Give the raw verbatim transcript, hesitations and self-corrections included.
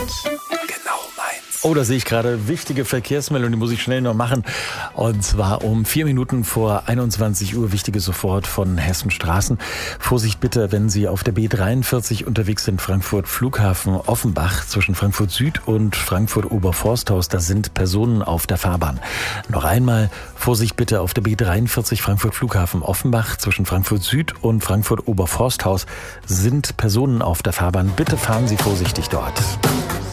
Oh, da sehe ich gerade wichtige Verkehrsmeldung, die muss ich schnell noch machen. Und zwar um vier Minuten vor einundzwanzig Uhr, wichtige sofort von Hessen Straßen. Vorsicht bitte, wenn Sie auf der B dreiundvierzig unterwegs sind, Frankfurt Flughafen Offenbach zwischen Frankfurt Süd und Frankfurt Oberforsthaus. Da sind Personen auf der Fahrbahn. Noch einmal, Vorsicht bitte auf der B dreiundvierzig Frankfurt Flughafen Offenbach zwischen Frankfurt Süd und Frankfurt Oberforsthaus sind Personen auf der Fahrbahn. Bitte fahren Sie vorsichtig dort.